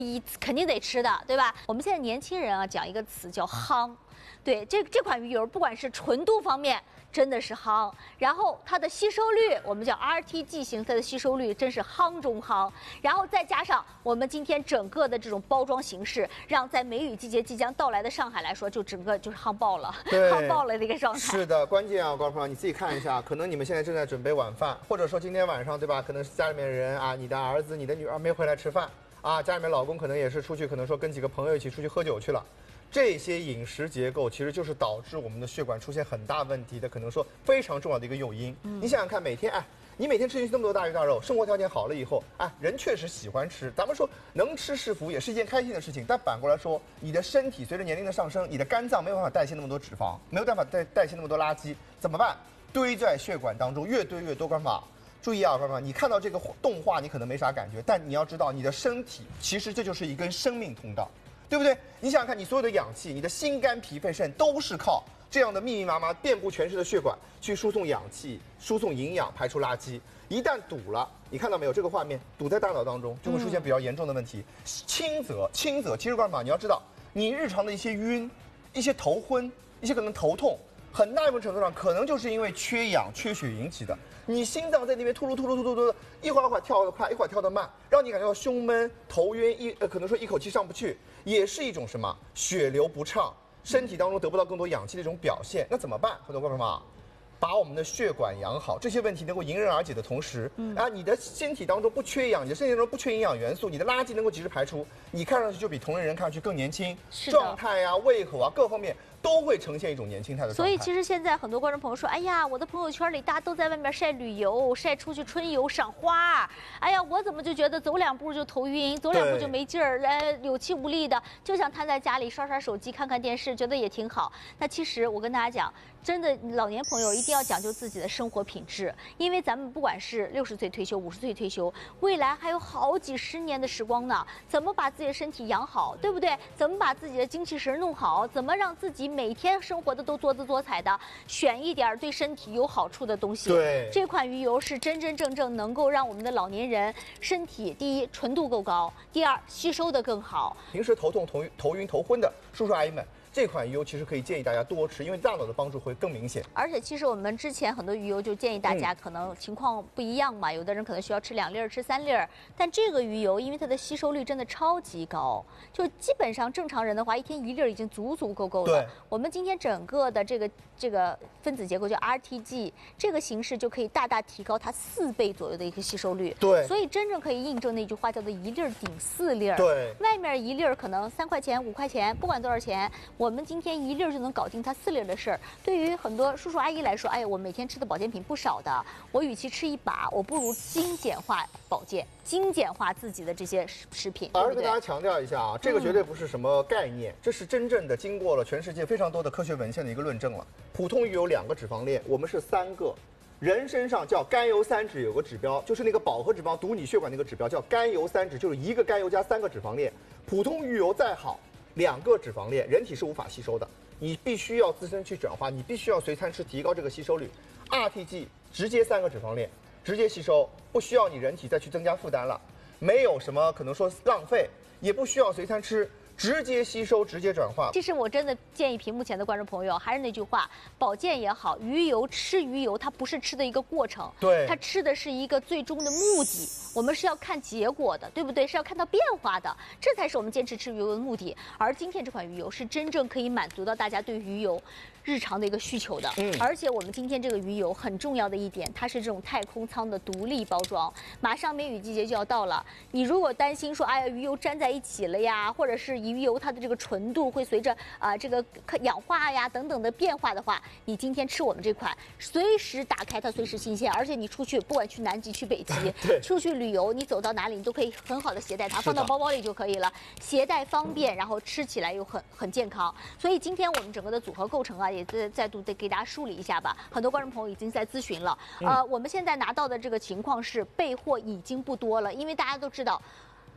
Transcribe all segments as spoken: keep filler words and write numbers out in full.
一肯定得吃的，对吧？我们现在年轻人啊，讲一个词叫夯，对，这这款鱼油不管是纯度方面真的是夯，然后它的吸收率，我们叫 R T G 型，它的吸收率真是夯中夯，然后再加上我们今天整个的这种包装形式，让在梅雨季节即将到来的上海来说，就整个就是夯爆了，夯爆了的一个状态。 是的，关键啊，高朋友，你自己看一下，可能你们现在正在准备晚饭，或者说今天晚上，对吧？可能是家里面人啊，你的儿子、你的女儿没回来吃饭。啊，家里面老公可能也是出去，可能说跟几个朋友一起出去喝酒去了，这些饮食结构其实就是导致我们的血管出现很大问题的，可能说非常重要的一个诱因。嗯、你想想看，每天哎，你每天吃进去那么多大鱼大肉，生活条件好了以后，哎，人确实喜欢吃，咱们说能吃是福，也是一件开心的事情。但反过来说，你的身体随着年龄的上升，你的肝脏没有办法代谢那么多脂肪，没有办法代代谢那么多垃圾，怎么办？堆在血管当中，越堆越多，干嘛？注意啊，朋友们，你看到这个动画，你可能没啥感觉，但你要知道，你的身体其实这就是一根生命通道，对不对？你想想看，你所有的氧气，你的心肝脾肺肾都是靠这样的密密麻麻、遍布全身的血管去输送氧气、输送营养、排出垃圾。一旦堵了，你看到没有？这个画面堵在大脑当中，就会出现比较严重的问题。轻则轻则，其实干嘛？你要知道，你日常的一些晕、一些头昏、一些可能头痛。很大一部分程度上，可能就是因为缺氧、缺血引起的。你心脏在那边突突突突突突突，一会儿一会儿跳得快，一会儿跳得慢，让你感觉到胸闷、头晕，一呃可能说一口气上不去，也是一种什么血流不畅，身体当中得不到更多氧气的一种表现。那怎么办？很多观众朋友们，把我们的血管养好，这些问题能够迎刃而解的同时，嗯、啊，你的身体当中不缺氧，你的身体当中不缺营养元素，你的垃圾能够及时排出，你看上去就比同龄人看上去更年轻，状态呀、啊、胃口啊各方面。都会呈现一种年轻态的状态。 所以其实现在很多观众朋友说，哎呀，我的朋友圈里大家都在外面晒旅游，晒出去春游赏花，哎呀，我怎么就觉得走两步就头晕，走两步就没劲儿，呃，有气无力的，就想瘫在家里刷刷手机、看看电视，觉得也挺好。那其实我跟大家讲，真的老年朋友一定要讲究自己的生活品质，因为咱们不管是六十岁退休、五十岁退休，未来还有好几十年的时光呢。怎么把自己的身体养好，对不对？怎么把自己的精气神弄好？怎么让自己每天生活的都多姿多彩的，选一点对身体有好处的东西。 对， 这款鱼油是真真正正能够让我们的老年人身体，第一纯度够高，第二吸收的更好。 平时头痛、头头晕、头昏的叔叔阿姨们。这款鱼油其实可以建议大家多吃，因为大脑的帮助会更明显。 而且其实我们之前很多鱼油就建议大家，可能情况不一样嘛，嗯、有的人可能需要吃两粒儿、吃三粒儿，但这个鱼油因为它的吸收率真的超级高，就基本上正常人的话，一天一粒儿已经足足够够了。我们今天整个的这个这个分子结构叫 R T G， 这个形式就可以大大提高它四倍左右的一个吸收率。 对， 所以真正可以印证那句话叫做一粒儿顶四粒儿。 对， 外面一粒儿可能三块钱、五块钱，不管多少钱。我们今天一粒儿就能搞定它四粒儿的事儿。对于很多叔叔阿姨来说，哎，我每天吃的保健品不少的，我与其吃一把，我不如精简化保健，精简化自己的这些食品。 而跟大家强调一下啊，这个绝对不是什么概念，嗯、这是真正的经过了全世界非常多的科学文献的一个论证了。普通鱼有两个脂肪链，我们是三个。人身上叫甘油三酯有个指标，就是那个饱和脂肪堵你血管那个指标叫甘油三酯，就是一个甘油加三个脂肪链。普通鱼油再好。两个脂肪链，人体是无法吸收的，你必须要自身去转化，你必须要随餐吃，提高这个吸收率。R T G 直接三个脂肪链，直接吸收，不需要你人体再去增加负担了，没有什么可能说浪费，也不需要随餐吃。直接吸收，直接转化。 其实我真的建议屏幕前的观众朋友，还是那句话，保健也好，鱼油吃鱼油，它不是吃的一个过程， 对， 它吃的是一个最终的目的。我们是要看结果的，对不对？是要看到变化的，这才是我们坚持吃鱼油的目的。而今天这款鱼油是真正可以满足到大家对鱼油日常的一个需求的。嗯，而且我们今天这个鱼油很重要的一点，它是这种太空舱的独立包装。马上梅雨季节就要到了，你如果担心说，哎呀，鱼油粘在一起了呀，或者是鱼油它的这个纯度会随着啊、呃、这个氧化呀等等的变化的话，你今天吃我们这款，随时打开它，随时新鲜。而且你出去，不管去南极去北极，出去旅游，你走到哪里，你都可以很好的携带它，放到包包里就可以了，携带方便，然后吃起来又很很健康。所以今天我们整个的组合构成啊，也再再度的给大家梳理一下吧。很多观众朋友已经在咨询了，呃，我们现在拿到的这个情况是备货已经不多了，因为大家都知道。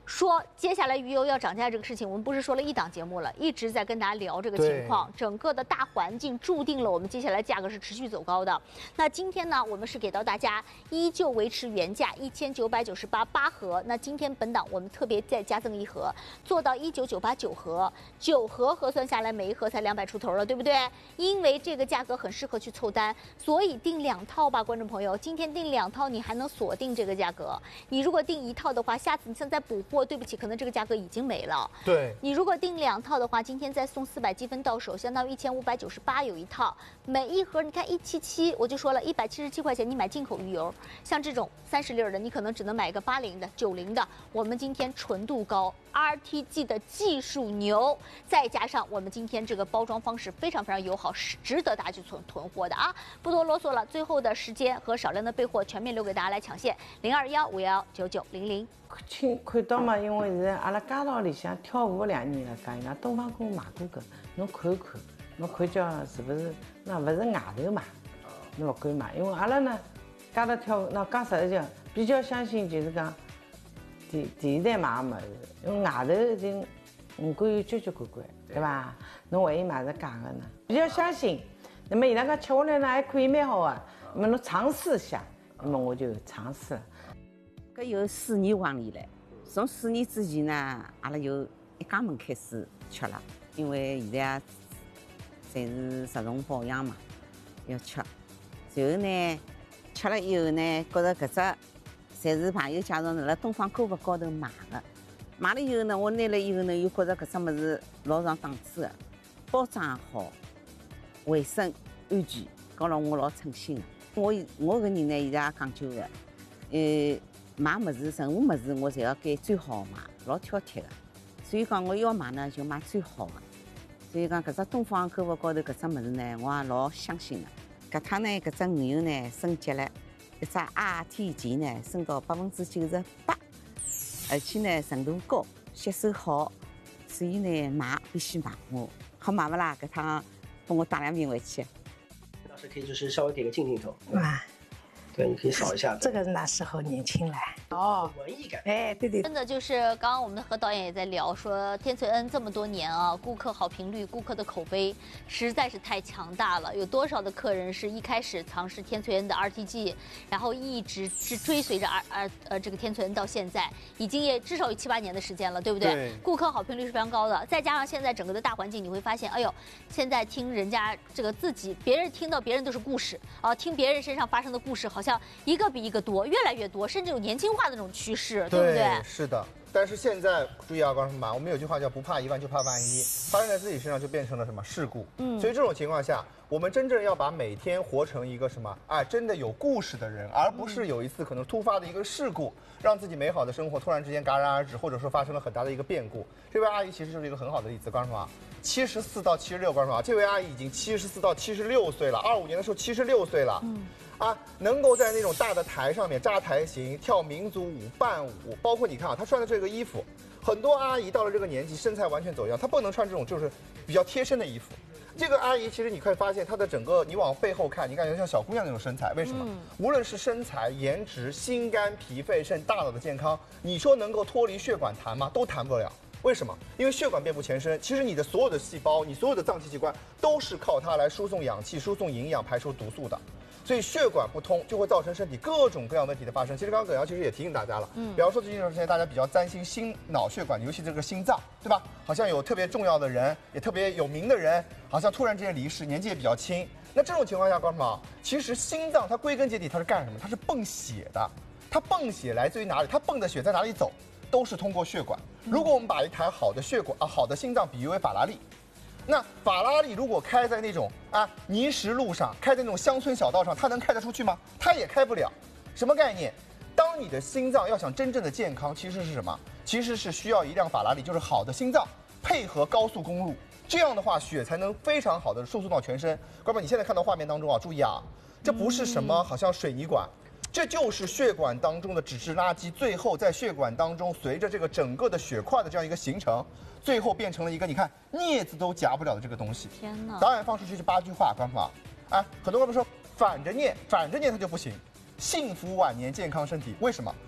说接下来鱼油要涨价这个事情，我们不是说了一档节目了，一直在跟大家聊这个情况，整个的大环境注定了我们接下来价格是持续走高的。那今天呢，我们是给到大家依旧维持原价一千九百九十八八盒，那今天本档我们特别再加赠一盒，做到一九九八九盒，九盒核算下来每一盒才两百出头了，对不对？因为这个价格很适合去凑单，所以订两套吧，观众朋友，今天订两套你还能锁定这个价格。你如果订一套的话，下次你现在补货，对不起，可能这个价格已经没了。 对， 你如果订两套的话，今天再送四百积分到手，相当于一千五百九十八有一套，每一盒你看一七七，我就说了一百七十七块钱，你买进口鱼油，像这种三十粒的，你可能只能买一个八零的、九零的。我们今天纯度高 ，R T G 的技术牛，再加上我们今天这个包装方式非常非常友好，是值得大家去囤囤货的啊！不多啰嗦了，最后的时间和少量的备货全面留给大家来抢线，零二幺五幺九九零零。 看看到嘛，因为是阿拉街道里向跳舞两年了，讲人家东方哥卖过搿，侬看看，侬看叫是不是？那勿是外头卖，侬勿敢买，因为阿拉呢，街道跳舞，那讲实在讲，比较相信就是讲电电视台卖个物事，因为外头已经五官有交交关关，对伐？侬万一买是假的呢？比较相信。那么伊拉讲吃下来呢还可以蛮好啊，那么侬尝试一下，那么我就尝试了。 搿有四年往里了，从四年之前呢，阿拉就一家门开始吃了，因为现在啊，侪是着重保养嘛，要吃。然后呢，吃了以后呢，觉着搿只侪是朋友介绍辣辣东方购物高头买的，买了以后呢，我拿了以后呢，又觉着搿只物事老上档次的，包装也好，卫生安全，搞了我老称心的。我我搿人呢，现在也讲究的，呃。买物事，任何物事我侪要拣最好买，老挑剔的。所以讲我要买呢，就买最好的。所以讲搿只东方购物高头搿只物事呢，我也老相信的。搿趟呢，搿只鱼油呢升级了，一只 R T G 呢升到百分之九十八，而且呢纯度高，吸收好，所以呢买必须买我，好买不啦？搿趟帮我打两瓶回去。 老师可以就是稍微点个近镜头。 啊。 对，你可以扫一下。 这个那时候年轻了哦， 文艺感。 哎，对对。 真的就是刚刚我们和导演也在聊说，天翠恩这么多年啊，顾客好评率、顾客的口碑实在是太强大了。有多少的客人是一开始尝试天翠恩的 R T G， 然后一直是追随着 R R 呃这个天翠恩到现在，已经也至少有七八年的时间了，对不对？ 对。 顾客好评率是非常高的，再加上现在整个的大环境，你会发现，哎呦，现在听人家这个自己，别人听到别人都是故事啊，听别人身上发生的故事，好像一个比一个多，越来越多，甚至有年轻化的那种趋势，对不对？ 是的。但是现在注意啊，观众们，我们有句话叫不怕一万就怕万一，发生在自己身上就变成了什么事故。嗯，所以这种情况下，我们真正要把每天活成一个什么啊，真的有故事的人，而不是有一次可能突发的一个事故，让自己美好的生活突然之间戛然而止，或者说发生了很大的一个变故。这位阿姨其实就是一个很好的例子，观众们啊，七十四到七十六，观众们啊，这位阿姨已经七十四到七十六岁了，二五年的时候七十六岁了。嗯。啊，能够在那种大的台上面扎台型跳民族舞、伴舞，包括你看啊，她穿的这个衣服，很多阿姨到了这个年纪，身材完全走样，她不能穿这种就是比较贴身的衣服。这个阿姨其实你可以发现她的整个，你往背后看，你感觉像小姑娘那种身材，为什么？嗯、无论是身材、颜值、心肝脾肺肾、大脑的健康，你说能够脱离血管谈吗？都谈不了。为什么？因为血管遍布全身，其实你的所有的细胞，你所有的脏器器官都是靠它来输送氧气、输送营养、排出毒素的。所以血管不通就会造成身体各种各样问题的发生。其实刚刚耿瑶其实也提醒大家了，嗯，比方说最近这段时间大家比较担心心脑血管，尤其这个心脏，对吧？好像有特别重要的人，也特别有名的人，好像突然之间离世，年纪也比较轻。那这种情况下，观众们，其实心脏它归根结底它是干什么？它是泵血的。它泵血来自于哪里？它泵的血在哪里走？都是通过血管。如果我们把一台好的血管啊，好的心脏比喻为法拉利。那法拉利如果开在那种啊泥石路上，开在那种乡村小道上，它能开得出去吗？它也开不了。什么概念？当你的心脏要想真正的健康，其实是什么？其实是需要一辆法拉利，就是好的心脏配合高速公路，这样的话血才能非常好的输送到全身。哥们，你现在看到画面当中啊，注意啊，这不是什么好像水泥管。这就是血管当中的脂质垃圾，最后在血管当中随着这个整个的血块的这样一个形成，最后变成了一个你看镊子都夹不了的这个东西。 天哪！ 导演放出去是八句话，观众啊，啊，很多观众说反着念，反着念它就不行。幸福晚年，健康身体，为什么？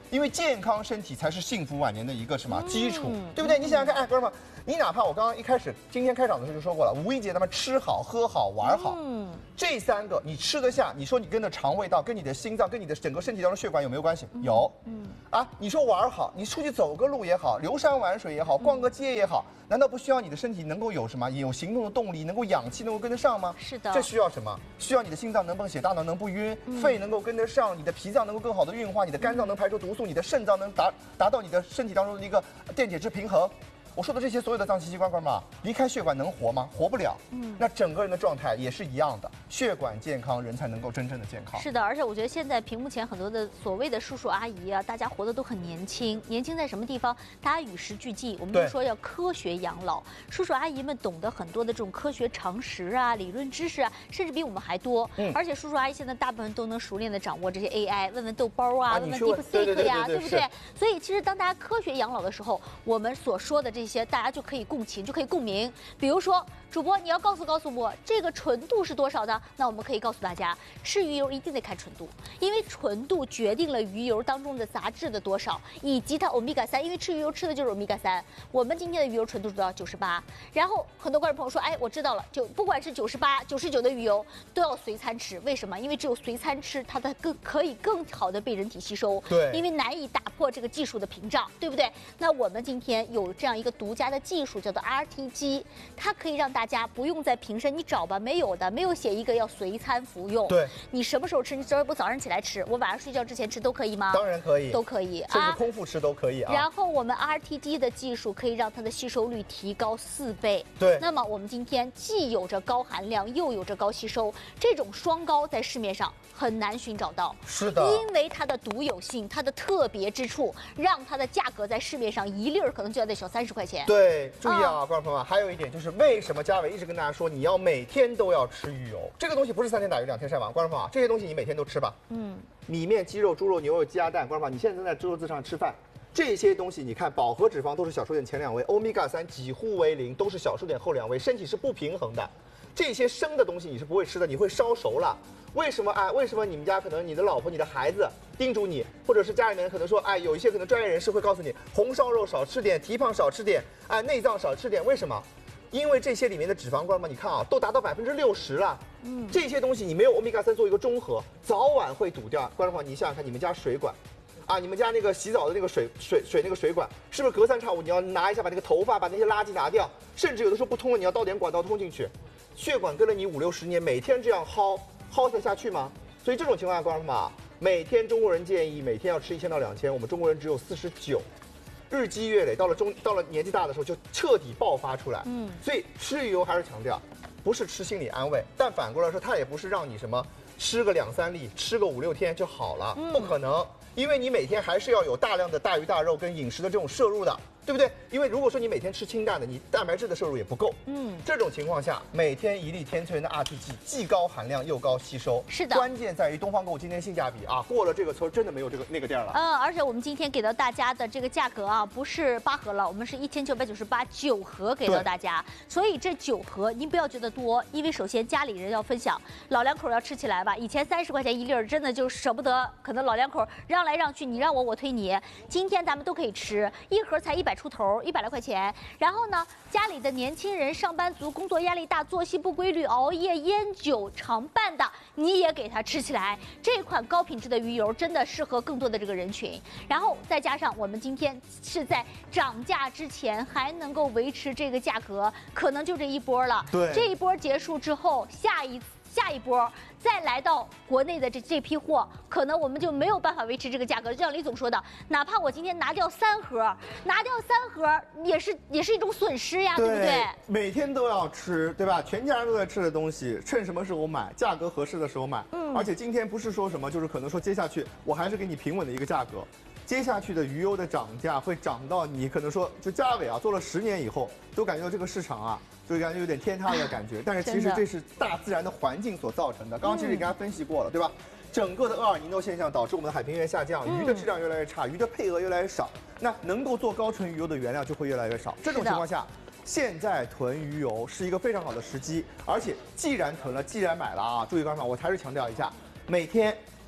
因为健康身体才是幸福晚年的一个什么基础，嗯、对不对？你想想看，哎，哥们儿，你哪怕我刚刚一开始今天开场的时候就说过了，五一节咱们吃好、喝好、玩好，嗯，这三个你吃得下，你说你跟着肠胃道、跟你的心脏、跟你的整个身体当中血管有没有关系？有，嗯，啊，你说玩好，你出去走个路也好，游山玩水也好，逛个街也好，难道不需要你的身体能够有什么有行动的动力，能够氧气能够跟得上吗？ 是的， 这需要什么？需要你的心脏能泵血，大脑能不晕，嗯、肺能够跟得上，你的脾脏能够更好的运化，你的肝脏能排出毒素，你的肾脏能达达到你的身体当中的一个电解质平衡。我说的这些所有的脏器器官，哥们儿，离开血管能活吗？活不了。嗯，那整个人的状态也是一样的，血管健康，人才能够真正的健康。 是的，而且我觉得现在屏幕前很多的所谓的叔叔阿姨啊，大家活得都很年轻。年轻在什么地方？大家与时俱进，我们都说要科学养老。叔叔阿姨们懂得很多的这种科学常识啊、理论知识啊，甚至比我们还多。嗯，而且叔叔阿姨现在大部分都能熟练的掌握这些 A I， 问问豆包啊，啊问问 DeepSeek 呀，对不对？所以其实当大家科学养老的时候，我们所说的这些，大家就可以共情，就可以共鸣。比如说，主播你要告诉告诉我这个纯度是多少的，那我们可以告诉大家，吃鱼油一定得看纯度，因为纯度决定了鱼油当中的杂质的多少，以及它欧米伽三，因为吃鱼油吃的就是欧米伽三。我们今天的鱼油纯度是多少？九十八。然后很多观众朋友说，哎，我知道了，就不管是九十八、九十九的鱼油都要随餐吃，为什么？因为只有随餐吃，它的更可以更好的被人体吸收。 对， 因为难以打破这个技术的屏障，对不对？那我们今天有这样一个独家的技术。叫做 R T G， 它可以让大家不用在瓶身你找吧，没有的，没有写一个要随餐服用。 对， 你什么时候吃？你只要不早上起来吃，我晚上睡觉之前吃都可以吗？ 当然可以， 都可以， 甚至空腹吃都可以啊。 然后我们 R T G 的技术可以让它的吸收率提高四倍。 对， 那么我们今天既有着高含量，又有着高吸收，这种双高在市面上很难寻找到。 是的， 因为它的独有性，它的特别之处，让它的价格在市面上一粒儿可能就要得小三十块钱。 对。注意啊，观众朋友们，还有一点就是为什么嘉伟一直跟大家说你要每天都要吃鱼油？这个东西不是三天打鱼两天晒网，观众朋友啊，这些东西你每天都吃吧。嗯，米面、鸡肉、猪肉、牛肉、鸡鸭蛋，观众朋友，你现在正在桌子上吃饭，这些东西你看饱和脂肪都是小数点前两位，欧米伽三几乎为零，都是小数点后两位，身体是不平衡的。这些生的东西你是不会吃的，你会烧熟了。为什么哎？为什么你们家可能你的老婆、你的孩子叮嘱你，或者是家里面可能说哎，有一些可能专业人士会告诉你，红烧肉少吃点，蹄膀少吃点，哎，内脏少吃点。为什么？因为这些里面的脂肪冠嘛，你看啊，都达到百分之六十了。嗯，这些东西你没有欧米伽三做一个中和，早晚会堵掉。观众朋友，你想想看，你们家水管，啊，你们家那个洗澡的那个水水水那个水管，是不是隔三差五你要拿一下把那个头发、把那些垃圾拿掉？甚至有的时候不通了，你要倒点管道通进去。血管跟了你五六十年，每天这样薅。薅得下去吗？所以这种情况下，观众朋友们，每天中国人建议每天要吃一千到两千，我们中国人只有四十九，日积月累，到了中到了年纪大的时候就彻底爆发出来。嗯，所以吃鱼油还是强调，不是吃心理安慰，但反过来说，它也不是让你什么吃个两三粒，吃个五六天就好了，不可能，因为你每天还是要有大量的大鱼大肉跟饮食的这种摄入的。对不对？因为如果说你每天吃清淡的，你蛋白质的摄入也不够。嗯，这种情况下，每天一粒天萃人的 R T G 既高含量又高吸收。 是的， 关键在于东方购物今天性价比啊，过了这个村真的没有这个那个店了。 嗯，而且我们今天给到大家的这个价格啊，不是八盒了，我们是一千九百九十八九盒给到大家。所以这九盒您不要觉得多，因为首先家里人要分享，老两口要吃起来吧。以前三十块钱一粒儿，真的就舍不得，可能老两口让来让去，你让我我推你。今天咱们都可以吃，一盒才一百出头，一百来块钱。然后呢，家里的年轻人、上班族，工作压力大，作息不规律，熬夜、烟酒常伴的，你也给它吃起来。这款高品质的鱼油真的适合更多的这个人群。然后再加上我们今天是在涨价之前还能够维持这个价格，可能就这一波了。 对， 这一波结束之后，下一次。下一波再来到国内的这这批货，可能我们就没有办法维持这个价格。就像李总说的，哪怕我今天拿掉三盒，拿掉三盒也是也是一种损失呀，对不对？ 每天都要吃，对吧？全家人都在吃的东西，趁什么时候买，价格合适的时候买。嗯，而且今天不是说什么，就是可能说接下去我还是给你平稳的一个价格。接下去的鱼油的涨价会涨到你可能说，就嘉伟啊，做了十年以后，都感觉到这个市场啊，就感觉有点天塌的感觉。但是其实这是大自然的环境所造成的。刚刚其实也跟大家分析过了，对吧？整个的厄尔尼诺现象导致我们的海平面下降，鱼的质量越来越差，鱼的配额越来越少，那能够做高纯鱼油的原料就会越来越少。这种情况下，现在囤鱼油是一个非常好的时机。而且既然囤了，既然买了啊，注意观众，我还是强调一下，每天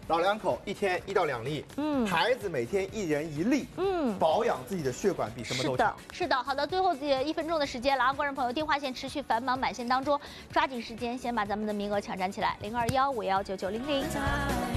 老两口一天一到两粒，嗯，孩子每天一人一粒，嗯，保养自己的血管比什么都强。 是的，是的。好的，最后一分钟的时间了啊，观众朋友，电话线持续繁忙满线当中，抓紧时间先把咱们的名额抢占起来，零二幺五幺九九零零。